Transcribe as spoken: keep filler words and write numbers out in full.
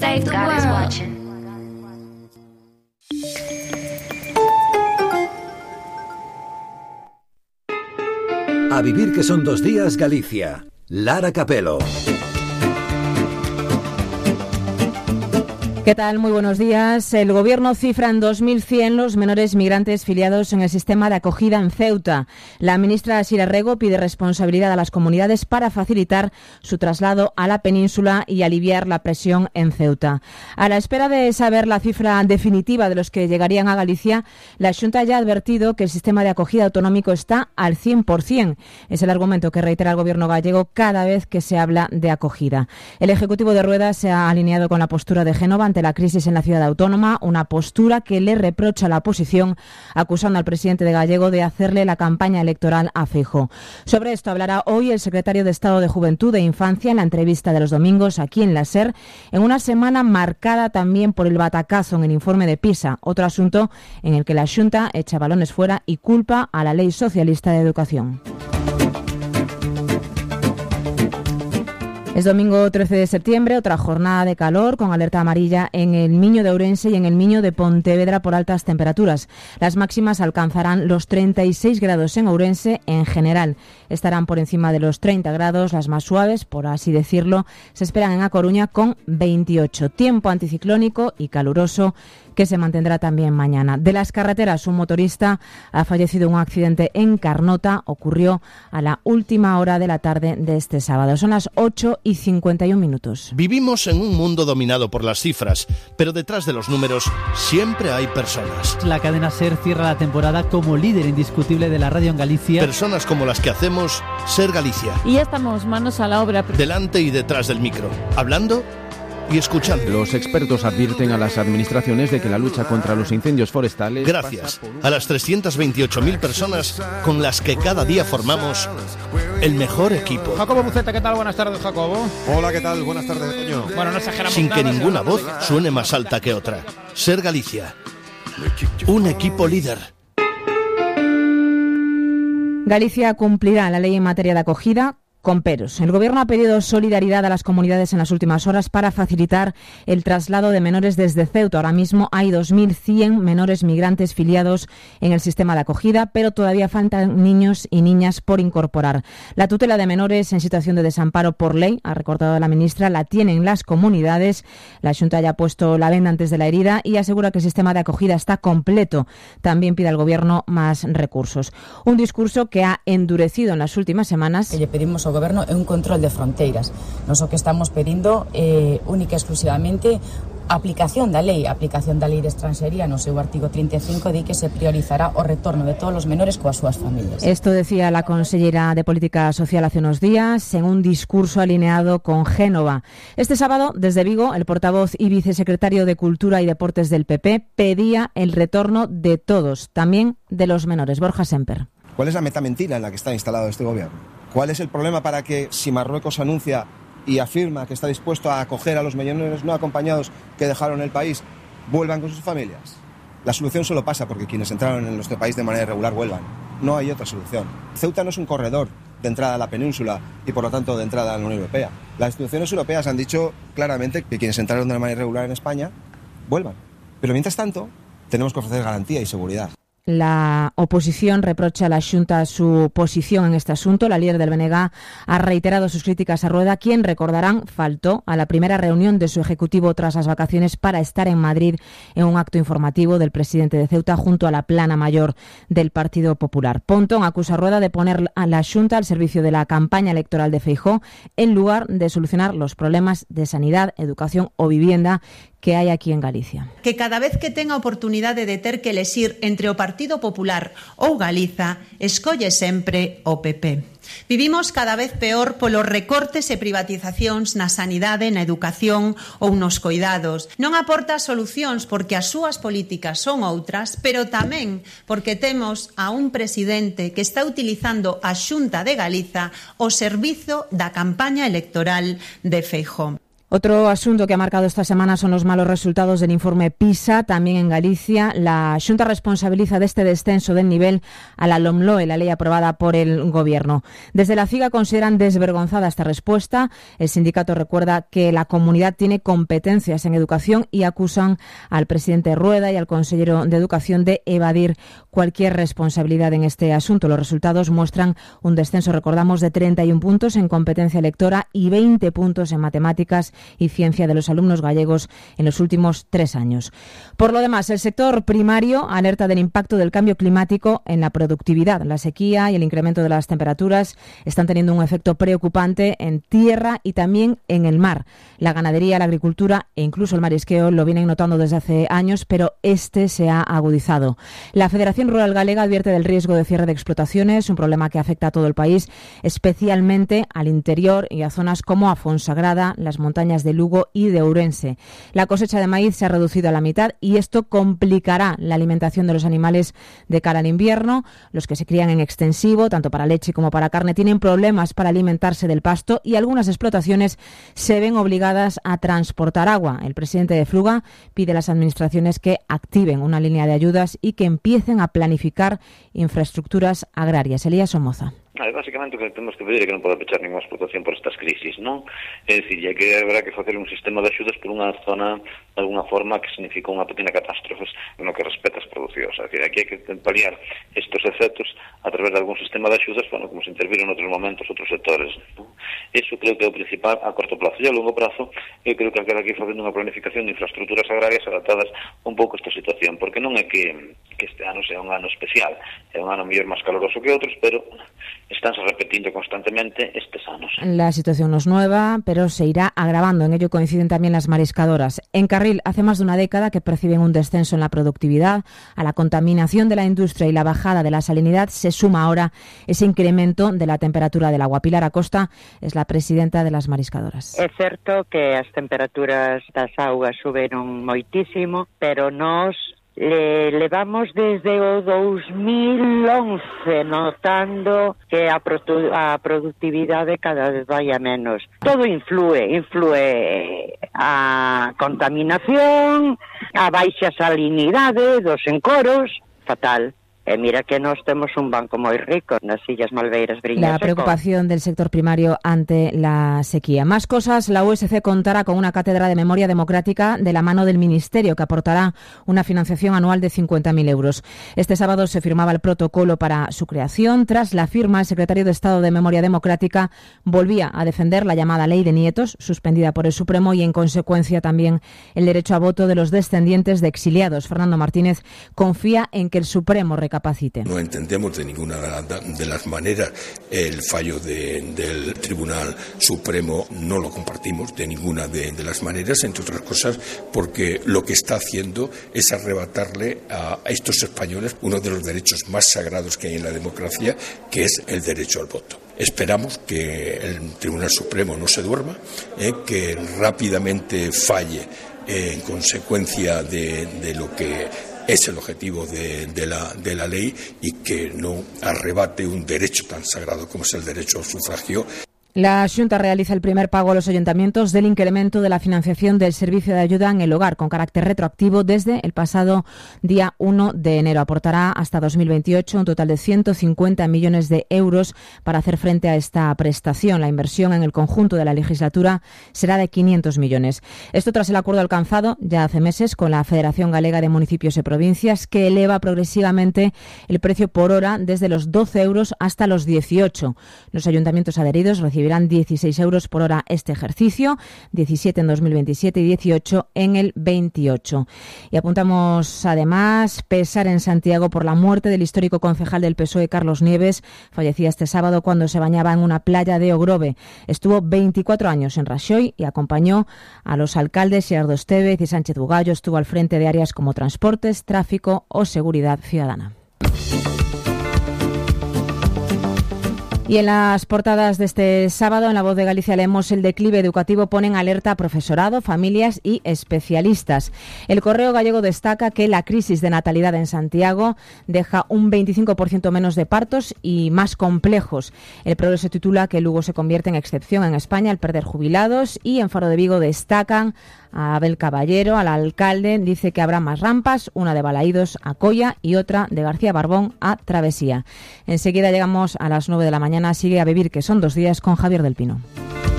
save the world. God is watching. A vivir que son dos días, Galicia. Lara Capelo. ¿Qué tal? Muy buenos días. El Gobierno cifra en dos mil cien los menores migrantes filiados en el sistema de acogida en Ceuta. La ministra Sira Rego pide responsabilidad a las comunidades para facilitar su traslado a la península y aliviar la presión en Ceuta. A la espera de saber la cifra definitiva de los que llegarían a Galicia, la Xunta ya ha advertido que el sistema de acogida autonómico está al cien por cien. Es el argumento que reitera el Gobierno gallego cada vez que se habla de acogida. El Ejecutivo de Rueda se ha alineado con la postura de Génova ante la crisis en la ciudad autónoma, una postura que le reprocha a la oposición, acusando al presidente de Gallego de hacerle la campaña electoral a Feijóo. Sobre esto hablará hoy el secretario de Estado de Juventud e Infancia en la entrevista de los domingos aquí en la SER, en una semana marcada también por el batacazo en el informe de PISA, otro asunto en el que la Xunta echa balones fuera y culpa a la Ley Socialista de Educación. Es domingo trece de septiembre, otra jornada de calor con alerta amarilla en el Miño de Ourense y en el Miño de Pontevedra por altas temperaturas. Las máximas alcanzarán los treinta y seis grados en Ourense. En general estarán por encima de los treinta grados. Las más suaves, por así decirlo, se esperan en A Coruña con veintiocho. Tiempo anticiclónico y caluroso que se mantendrá también mañana. De las carreteras, un motorista ha fallecido en un accidente en Carnota. Ocurrió a la última hora de la tarde de este sábado. Son las ocho y cincuenta y un minutos. Vivimos en un mundo dominado por las cifras, pero detrás de los números siempre hay personas. La cadena SER cierra la temporada como líder indiscutible de la radio en Galicia. Personas como las que hacemos Ser Galicia. Y ya estamos manos a la obra. Delante y detrás del micro, hablando y escuchando. Los expertos advierten a las administraciones de que la lucha contra los incendios forestales... Gracias a las trescientas veintiocho mil personas con las que cada día formamos el mejor equipo. Jacobo Buceta, ¿qué tal? Buenas tardes, Jacobo. Hola, ¿qué tal? Buenas tardes, Toño. Bueno, no exageramos Sin nada, que ninguna voz suene más alta que otra. Ser Galicia. Un equipo líder. Galicia cumplirá la ley en materia de acogida con peros. El Gobierno ha pedido solidaridad a las comunidades en las últimas horas para facilitar el traslado de menores desde Ceuta. Ahora mismo hay dos mil cien menores migrantes filiados en el sistema de acogida, pero todavía faltan niños y niñas por incorporar. La tutela de menores en situación de desamparo por ley, ha recordado la ministra, la tienen las comunidades. La Xunta ya ha puesto la venda antes de la herida y asegura que el sistema de acogida está completo. También pide al Gobierno más recursos. Un discurso que ha endurecido en las últimas semanas. Le pedimos ao Goberno é un control de fronteiras. Nos o que estamos pedindo é eh, única e exclusivamente a aplicación da lei, a aplicación da lei de extranxería no seu artigo trinta e cinco di que se priorizará o retorno de todos os menores coas súas familias. Esto decía la consellera de Política Social hace unos días en un discurso alineado con Génova. Este sábado, desde Vigo, el portavoz y vicesecretario de Cultura y Deportes del P P pedía el retorno de todos, también de los menores. Borja Semper. ¿Cuál es la meta mentira en la que está instalado este gobierno? ¿Cuál es el problema para que, si Marruecos anuncia y afirma que está dispuesto a acoger a los menores no acompañados que dejaron el país, vuelvan con sus familias? La solución solo pasa porque quienes entraron en nuestro país de manera irregular vuelvan. No hay otra solución. Ceuta no es un corredor de entrada a la península y, por lo tanto, de entrada a la Unión Europea. Las instituciones europeas han dicho claramente que quienes entraron de manera irregular en España vuelvan. Pero, mientras tanto, tenemos que ofrecer garantía y seguridad. La oposición reprocha a la Xunta su posición en este asunto. La líder del B N G ha reiterado sus críticas a Rueda, quien, recordarán, faltó a la primera reunión de su ejecutivo tras las vacaciones para estar en Madrid en un acto informativo del presidente de Ceuta junto a la plana mayor del Partido Popular. Pontón acusa a Rueda de poner a la Xunta al servicio de la campaña electoral de Feijóo en lugar de solucionar los problemas de sanidad, educación o vivienda que hai aquí en Galicia. Que cada vez que tenga oportunidade de ter que elexir entre o Partido Popular ou Galiza, escolle sempre o P P. Vivimos cada vez peor polos recortes e privatizacións na sanidade, na educación ou nos coidados. Non aporta solucións porque as súas políticas son outras, pero tamén porque temos a un presidente que está utilizando a Xunta de Galiza ao servizo da campaña electoral de Feijóo. Otro asunto que ha marcado esta semana son los malos resultados del informe PISA. También en Galicia, la Xunta responsabiliza de este descenso del nivel a la LOMLOE, la ley aprobada por el Gobierno. Desde la CIGA consideran desvergonzada esta respuesta. El sindicato recuerda que la comunidad tiene competencias en educación y acusan al presidente Rueda y al consejero de Educación de evadir cualquier responsabilidad en este asunto. Los resultados muestran un descenso, recordamos, de treinta y un puntos en competencia lectora y veinte puntos en matemáticas y ciencia de los alumnos gallegos en los últimos tres años. Por lo demás, el sector primario alerta del impacto del cambio climático en la productividad. La sequía y el incremento de las temperaturas están teniendo un efecto preocupante en tierra y también en el mar. La ganadería, la agricultura e incluso el marisqueo lo vienen notando desde hace años, pero este se ha agudizado. La Federación Rural Galega advierte del riesgo de cierre de explotaciones, un problema que afecta a todo el país, especialmente al interior y a zonas como a Fonsagrada, las montañas de Lugo y de Ourense. La cosecha de maíz se ha reducido a la mitad y esto complicará la alimentación de los animales de cara al invierno. Los que se crían en extensivo, tanto para leche como para carne, tienen problemas para alimentarse del pasto y algunas explotaciones se ven obligadas a transportar agua. El presidente de Fluga pide a las administraciones que activen una línea de ayudas y que empiecen a planificar infraestructuras agrarias. Elías Somoza. Básicamente o que temos que pedir é que non pode pechar ninguna explotación por estas crisis, non? É dicir, é que habrá que facer un sistema de axudas por unha zona, de alguna forma, que significa unha pequena catástrofe no que respecta as producións. É dicir, aquí hai que paliar estes efectos a través de algún sistema de axudas, bueno, como se interviron en outros momentos, outros sectores, non? Iso creo que é o principal a corto plazo. E a longo prazo, eu creo que habrá que ir facendo unha planificación de infraestructuras agrarias adaptadas un pouco a esta situación, porque non é que, que este ano sea un ano especial, é un ano mellor máis caloroso que outros, pero estánse repetindo constantemente estes anos. La situación no es nueva, pero se irá agravando. En ello coinciden también las mariscadoras. En Carril, hace más de una década que perciben un descenso en la productividad. A la contaminación de la industria y la bajada de la salinidad se suma ahora ese incremento de la temperatura del agua. Pilar Acosta es la presidenta de las mariscadoras. É certo que as temperaturas das augas suberon moitísimo, pero nós Le, levamos desde o dos mil once notando que a, produ- a productividade cada vez vai a menos. Todo influe, influe a contaminación, a baixa salinidade dos encoros, fatal. E mira que nós temos un banco moi rico nas Illas Malveiras, Briñas. La preocupación del sector primario ante la sequía. Más cosas, la U S C contará con una cátedra de memoria democrática de la mano del Ministerio que aportará una financiación anual de cincuenta mil euros. Este sábado se firmaba el protocolo para su creación. Tras la firma, el secretario de Estado de Memoria Democrática volvía a defender la llamada Ley de Nietos, suspendida por el Supremo, y en consecuencia también el derecho a voto de los descendientes de exiliados. Fernando Martínez confía en que el Supremo recapacite. No entendemos de ninguna de las maneras el fallo de, del Tribunal Supremo, no lo compartimos de ninguna de, de las maneras, entre otras cosas porque lo que está haciendo es arrebatarle a, a estos españoles uno de los derechos más sagrados que hay en la democracia, que es el derecho al voto. Esperamos que el Tribunal Supremo no se duerma, eh, que rápidamente falle eh, en consecuencia de, de lo que es el objetivo de, de, la, de la ley y que no arrebate un derecho tan sagrado como es el derecho al sufragio. La Xunta realiza el primer pago a los ayuntamientos del incremento de la financiación del servicio de ayuda en el hogar con carácter retroactivo desde el pasado día uno de enero. Aportará hasta dos mil veintiocho un total de ciento cincuenta millones de euros para hacer frente a esta prestación. La inversión en el conjunto de la legislatura será de quinientos millones. Esto tras el acuerdo alcanzado ya hace meses con la Federación Galega de Municipios y Provincias, que eleva progresivamente el precio por hora desde los doce euros hasta los dieciocho. Los ayuntamientos adheridos recibirán recibirán dieciséis euros por hora este ejercicio, diecisiete en dos mil veintisiete y dieciocho en el veintiocho. Y apuntamos además pesar en Santiago por la muerte del histórico concejal del P S O E, Carlos Nieves. Fallecía este sábado cuando se bañaba en una playa de Ogrove. Estuvo veinticuatro años en Raxoi y acompañó a los alcaldes Xerardo Estévez y Sánchez Bugallo. Estuvo al frente de áreas como transportes, tráfico o seguridad ciudadana. Y en las portadas de este sábado, en La Voz de Galicia, leemos: el declive educativo pone en alerta a profesorado, familias y especialistas. El Correo Gallego destaca que la crisis de natalidad en Santiago deja un veinticinco por ciento menos de partos y más complejos. El Progreso titula que Lugo se convierte en excepción en España al perder jubilados, y en Faro de Vigo destacan a Abel Caballero, al alcalde. Dice que habrá más rampas, una de Balaídos a Colla y otra de García Barbón a Travesía. Enseguida llegamos a las nueve de la mañana. Sigue A Vivir, que son dos días, con Javier del Pino.